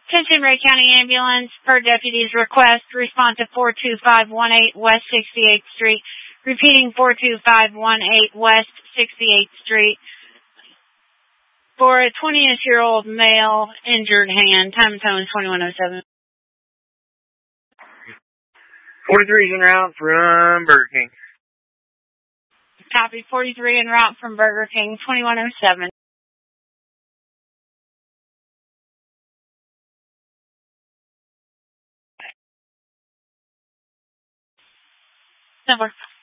Attention Ray County Ambulance, per deputy's request, respond to 42518 West 68th Street. Repeating 42518 West 68th Street. For a 20-ish-year-old male injured hand, time and tone is 2107. 43 is en route from Burger King. Copy, 43 en route from Burger King, 2107. Number.